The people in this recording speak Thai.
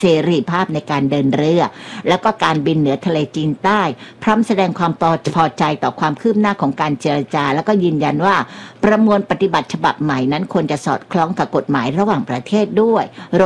เสรีภาพในการเดินเรือแล้วก็การบินเหนือทะเลจีนใต้พร้อมแสดงความพอใจต่อความคืบหน้าของการเจรจาแล้วก็ยืนยันว่าประมวลปฏิบัติฉบับใหม่นั้นควรจะสอดคล้องกับกฎหมายระหว่างประเทศด้วย